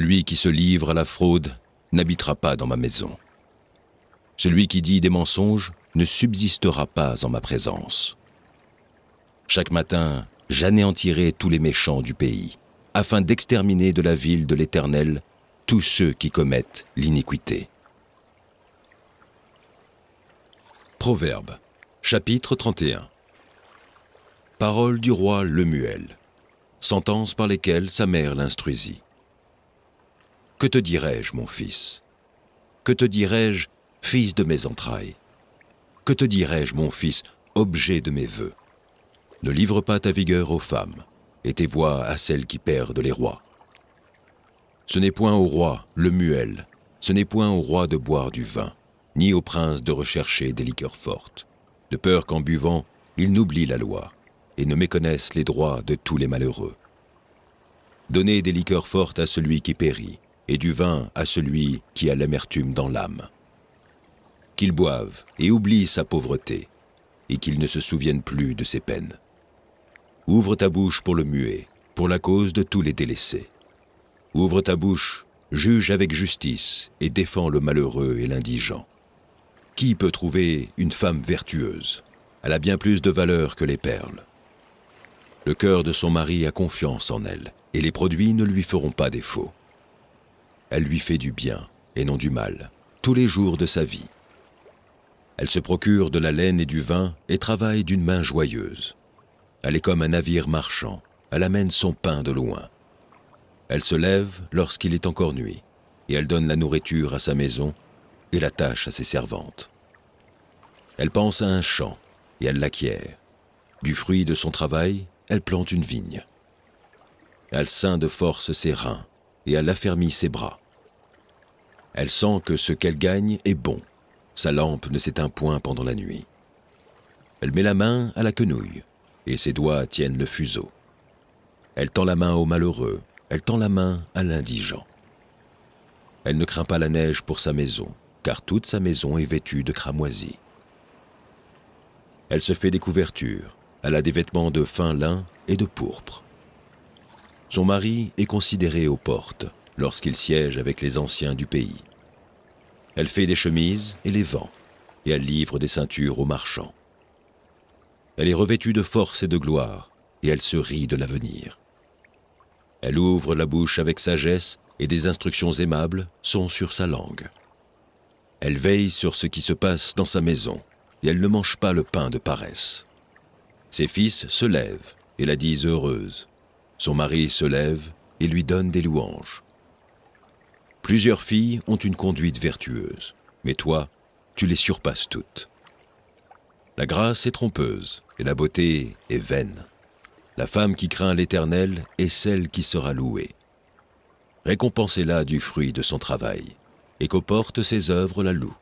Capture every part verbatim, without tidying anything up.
Celui qui se livre à la fraude n'habitera pas dans ma maison. Celui qui dit des mensonges ne subsistera pas en ma présence. Chaque matin, j'anéantirai tous les méchants du pays, afin d'exterminer de la ville de l'Éternel tous ceux qui commettent l'iniquité. Proverbe, chapitre trente et un. Paroles du roi Lemuel, sentences par lesquelles sa mère l'instruisit. Que te dirai-je, mon fils? Que te dirai-je, fils de mes entrailles? Que te dirai-je, mon fils, objet de mes vœux? Ne livre pas ta vigueur aux femmes, et tes voix à celles qui perdent les rois. Ce n'est point au roi, Lemuel, ce n'est point au roi de boire du vin, ni au prince de rechercher des liqueurs fortes, de peur qu'en buvant, ils n'oublient la loi, et ne méconnaissent les droits de tous les malheureux. Donnez des liqueurs fortes à celui qui périt, et du vin à celui qui a l'amertume dans l'âme. Qu'il boive et oublie sa pauvreté, et qu'il ne se souvienne plus de ses peines. Ouvre ta bouche pour le muet, pour la cause de tous les délaissés. Ouvre ta bouche, juge avec justice, et défends le malheureux et l'indigent. Qui peut trouver une femme vertueuse? Elle a bien plus de valeur que les perles. Le cœur de son mari a confiance en elle, et les produits ne lui feront pas défaut. Elle lui fait du bien, et non du mal, tous les jours de sa vie. Elle se procure de la laine et du vin, et travaille d'une main joyeuse. Elle est comme un navire marchand, elle amène son pain de loin. Elle se lève lorsqu'il est encore nuit, et elle donne la nourriture à sa maison, et la tâche à ses servantes. Elle pense à un champ, et elle l'acquiert. Du fruit de son travail, elle plante une vigne. Elle ceint de force ses reins, et elle affermit ses bras. Elle sent que ce qu'elle gagne est bon. Sa lampe ne s'éteint point pendant la nuit. Elle met la main à la quenouille, et ses doigts tiennent le fuseau. Elle tend la main au malheureux, elle tend la main à l'indigent. Elle ne craint pas la neige pour sa maison, car toute sa maison est vêtue de cramoisis. Elle se fait des couvertures, elle a des vêtements de fin lin et de pourpre. Son mari est considéré aux portes, lorsqu'il siège avec les anciens du pays. Elle fait des chemises et les vend, et elle livre des ceintures aux marchands. Elle est revêtue de force et de gloire, et elle se rit de l'avenir. Elle ouvre la bouche avec sagesse, et des instructions aimables sont sur sa langue. Elle veille sur ce qui se passe dans sa maison, et elle ne mange pas le pain de paresse. Ses fils se lèvent et la disent heureuse. Son mari se lève et lui donne des louanges. Plusieurs filles ont une conduite vertueuse, mais toi, tu les surpasses toutes. La grâce est trompeuse et la beauté est vaine. La femme qui craint l'Éternel est celle qui sera louée. Récompensez-la du fruit de son travail, et qu'aux portes ses œuvres la louent.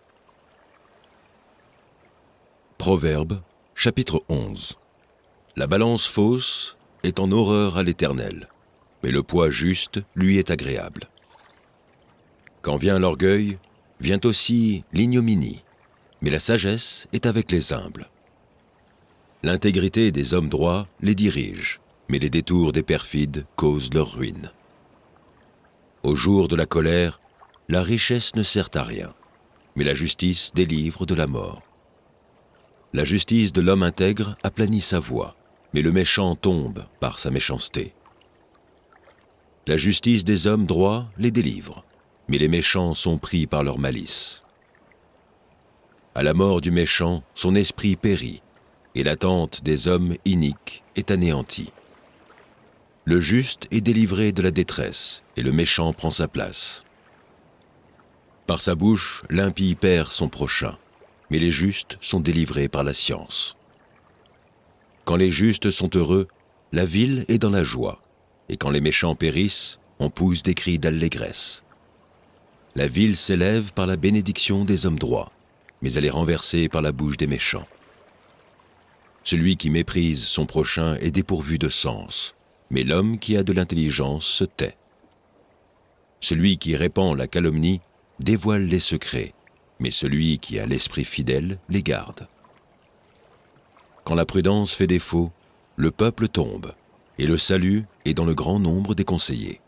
Proverbe, chapitre onze. La balance fausse est en horreur à l'Éternel, mais le poids juste lui est agréable. Quand vient l'orgueil, vient aussi l'ignominie, mais la sagesse est avec les humbles. L'intégrité des hommes droits les dirige, mais les détours des perfides causent leur ruine. Au jour de la colère, la richesse ne sert à rien, mais la justice délivre de la mort. La justice de l'homme intègre aplanit sa voie, mais le méchant tombe par sa méchanceté. La justice des hommes droits les délivre, mais les méchants sont pris par leur malice. À la mort du méchant, son esprit périt, et l'attente des hommes iniques est anéantie. Le juste est délivré de la détresse, et le méchant prend sa place. Par sa bouche, l'impie perd son prochain, mais les justes sont délivrés par la science. Quand les justes sont heureux, la ville est dans la joie, et quand les méchants périssent, on pousse des cris d'allégresse. La ville s'élève par la bénédiction des hommes droits, mais elle est renversée par la bouche des méchants. Celui qui méprise son prochain est dépourvu de sens, mais l'homme qui a de l'intelligence se tait. Celui qui répand la calomnie dévoile les secrets, mais celui qui a l'esprit fidèle les garde. Quand la prudence fait défaut, le peuple tombe, et le salut est dans le grand nombre des conseillers.